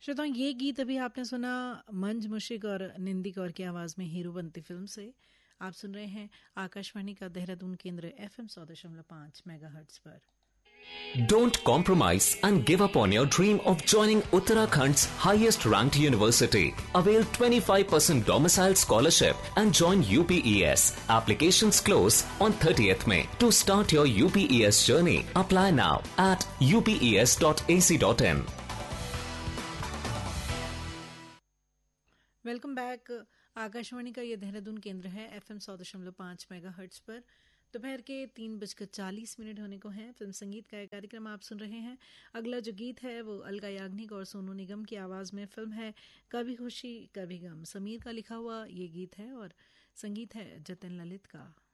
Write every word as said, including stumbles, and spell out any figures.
श्रोताओं, ये गीत अभी आपने सुना मंज मुशिक और निंदी कौर की आवाज में हीरो बनती फिल्म से। आप सुन रहे हैं आकाशवाणी का देहरादून केंद्र एफ एम सौ दशमलव पाँच मेगाहर्ट्ज पर। Don't compromise and give up on your dream of joining Uttarakhand's highest ranked university. Avail twenty-five percent domicile scholarship and join U P E S. Applications close on thirtieth May. To start your U P E S journey, apply now at u p e s dot a c dot in. Welcome back. Akashvani का ये देहरादून केंद्र है F M सौ दशमलव पाँच megahertz पर। दोपहर के तीन बजकर चालीस मिनट होने को हैं। फिल्म संगीत का एक कार्यक्रम आप सुन रहे हैं। अगला जो गीत है वो अलका याग्निक और सोनू निगम की आवाज़ में फिल्म है कभी खुशी कभी गम। समीर का लिखा हुआ ये गीत है और संगीत है जतिन ललित का।